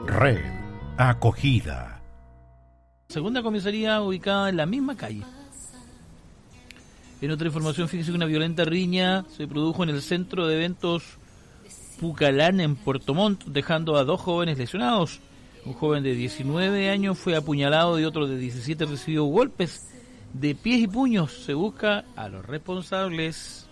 Red Acogida. Segunda comisaría ubicada en la misma calle. En otra información, fíjese que una violenta riña se produjo en el centro de eventos Pucalán en Puerto Montt, dejando a 2 jóvenes lesionados. Un joven de 19 años fue apuñalado y otro de 17 recibió golpes de pies y puños. Se busca a los responsables.